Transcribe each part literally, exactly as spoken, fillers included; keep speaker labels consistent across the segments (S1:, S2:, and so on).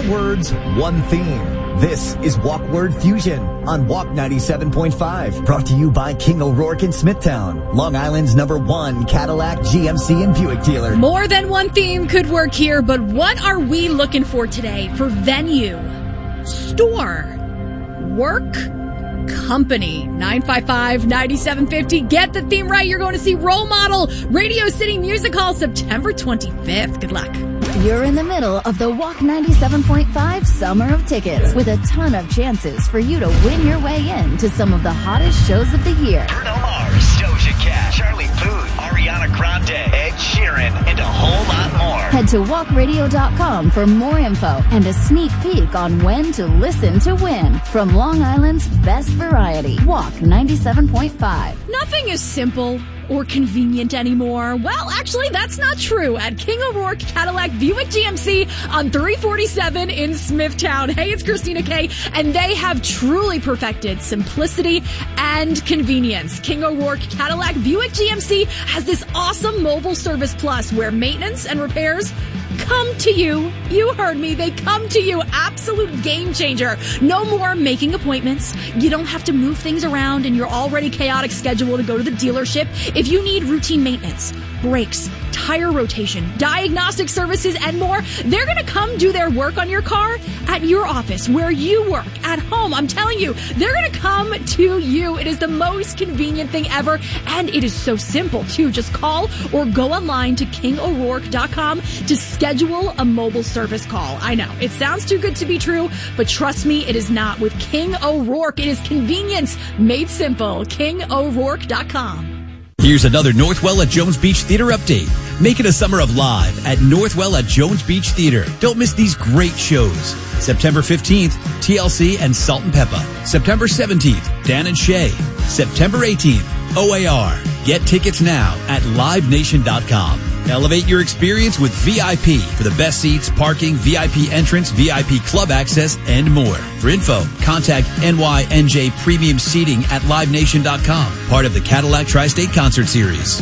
S1: Four words, one theme. This is Walk Word Fusion on Walk ninety-seven point five. Brought to you by King O'Rourke in Smithtown, Long Island's number one Cadillac, G M C, and Buick dealer.
S2: More than one theme could work here, but what are we looking for today for venue, store, work, company? nine five five, nine seven five zero. Get the theme right. You're going to see Role Model, Radio City Music Hall, September twenty-fifth. Good luck.
S3: You're in the middle of the Walk ninety-seven point five Summer of Tickets with a ton of chances for you to win your way in to some of the hottest shows of the year.
S4: Bruno Mars, Doja Cat, Charlie Puth, Ariana Grande, Ed Sheeran, and a whole lot more.
S3: Head to walk radio dot com for more info and a sneak peek on when to listen to win from Long Island's best variety. Walk ninety-seven point five.
S2: Nothing is simple or convenient anymore. Well, actually, that's not true at King O'Rourke Cadillac Buick G M C on three forty-seven in Smithtown. Hey, it's Christina Kay, and they have truly perfected simplicity and convenience. King O'Rourke Cadillac Buick G M C has this awesome mobile service plus where maintenance and repairs come to you. You heard me. They come to you. Absolute game changer. No more making appointments. You don't have to move things around in your already chaotic schedule to go to the dealership. If you need routine maintenance, brakes, tire rotation, diagnostic services, and more, they're going to come do their work on your car at your office, where you work, at home. I'm telling you, they're going to come to you. It is the most convenient thing ever, and it is so simple, too. Just call or go online to king o'rourke dot com to schedule a mobile service call. I know, it sounds too good to be true, but trust me, it is not. With King O'Rourke, it is convenience made simple. king o'rourke dot com.
S5: Here's another Northwell at Jones Beach Theater update. Make it a summer of live at Northwell at Jones Beach Theater. Don't miss these great shows. September fifteenth, T L C and Salt and Peppa. September seventeenth, Dan and Shay. September eighteenth, O A R. Get tickets now at live nation dot com. Elevate your experience with V I P for the best seats, parking, V I P entrance, V I P club access, and more. For info, contact N Y N J Premium Seating at live nation dot com, part of the Cadillac Tri-State Concert Series.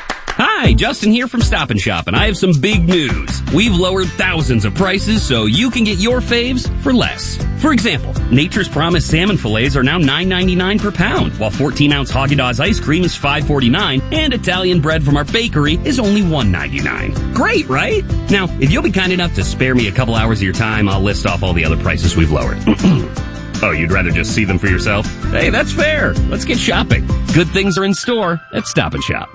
S6: Hi, Justin here from Stop and Shop, and I have some big news. We've lowered thousands of prices so you can get your faves for less. For example, Nature's Promise salmon fillets are now nine ninety-nine per pound, while fourteen ounce Haagen-Dazs ice cream is five forty-nine, and Italian bread from our bakery is only one ninety-nine. Great, right? Now, if you'll be kind enough to spare me a couple hours of your time, I'll list off all the other prices we've lowered. Oh, you'd rather just see them for yourself? Hey, that's fair. Let's get shopping. Good things are in store at Stop and Shop.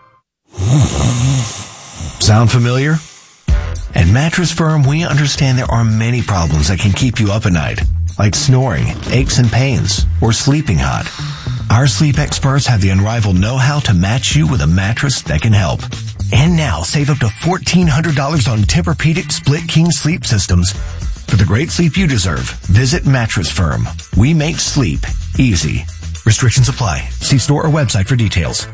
S7: Sound familiar? At Mattress Firm, we understand there are many problems that can keep you up at night, like snoring, aches and pains, or sleeping hot. Our sleep experts have the unrivaled know-how to match you with a mattress that can help. And now, save up to fourteen hundred dollars on Tempur-Pedic Split King sleep systems. For the great sleep you deserve, visit Mattress Firm. We make sleep easy. Restrictions apply. See store or website for details.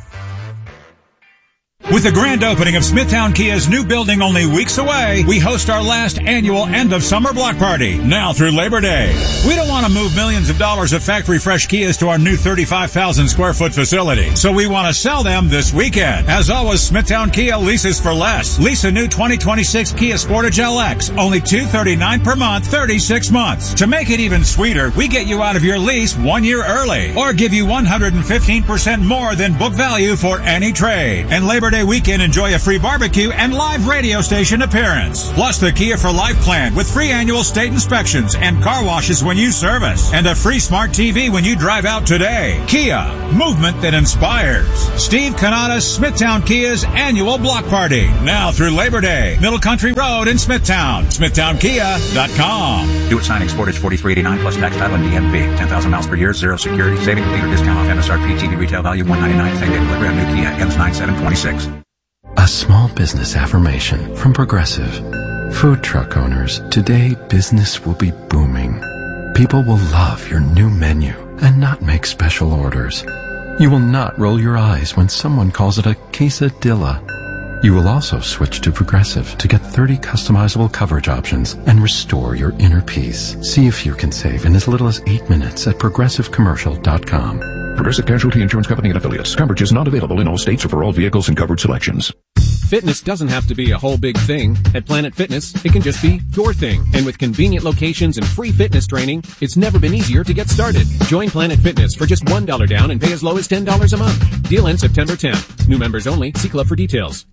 S8: With the grand opening of Smithtown Kia's new building only weeks away, we host our last annual end-of-summer block party, now through Labor Day. We don't want to move millions of dollars of factory-fresh Kias to our new thirty-five thousand square foot facility, so we want to sell them this weekend. As always, Smithtown Kia leases for less. Lease a new twenty twenty-six Kia Sportage L X, only two hundred thirty-nine dollars per month, thirty-six months. To make it even sweeter, we get you out of your lease one year early, or give you one hundred fifteen percent more than book value for any trade. And Labor Day weekend, enjoy a free barbecue and live radio station appearance. Plus the Kia for Life plan with free annual state inspections and car washes when you service. And a free smart T V when you drive out today. Kia, movement that inspires. Steve Canada's Smithtown Kia's annual block party. Now through Labor Day. Middle Country Road in Smithtown. smithtown kia dot com.
S9: Do it signing Sportage forty-three eighty-nine plus tax title and D M V. ten thousand miles per year, zero security, saving leader discount off M S R P T V retail value one ninety-nine, same day delivery on new Kia M ninety-seven twenty-six.
S10: A small business affirmation from Progressive. Food truck owners, today business will be booming. People will love your new menu and not make special orders. You will not roll your eyes when someone calls it a quesadilla. You will also switch to Progressive to get thirty customizable coverage options and restore your inner peace. See if you can save in as little as eight minutes at progressive commercial dot com.
S11: Progressive Casualty Insurance Company and Affiliates. Coverage is not available in all states or for all vehicles and covered selections. Fitness doesn't have to be a whole big thing. At Planet Fitness, it can just be your thing. And with convenient locations and free fitness training, it's never been easier to get started. Join Planet Fitness for just one dollar down and pay as low as ten dollars a month. Deal ends September tenth. New members only. See club for details.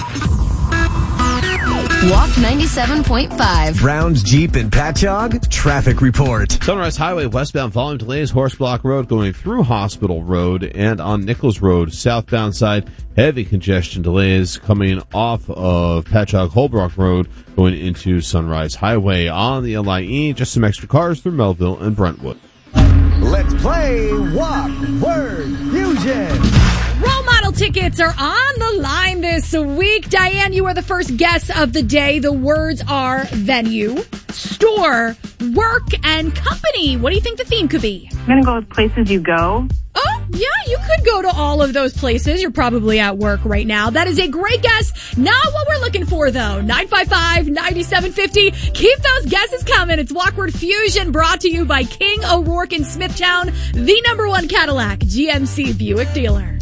S3: Walk ninety-seven point five.
S1: Brown's Jeep and Patchogue traffic report.
S12: Sunrise Highway westbound volume delays, Horse Block Road going through Hospital Road, and on Nichols Road southbound side, heavy congestion delays coming off of Patchogue Holbrook Road going into Sunrise Highway. On the L I E, just some extra cars through Melville and Brentwood.
S1: Let's play Walk Word Fusion.
S2: Role model tickets are on the line this week. Diane, you are the first guest of the day. The words are venue, store, work, and company. What do you think the theme could be?
S13: I'm going to go with places you go.
S2: Oh, yeah, you could go to all of those places. You're probably at work right now. That is a great guess. Not what we're looking for, though. nine five five, nine seven five zero. Keep those guesses coming. It's Walk Word Fusion, brought to you by King O'Rourke in Smithtown, the number one Cadillac G M C Buick dealer.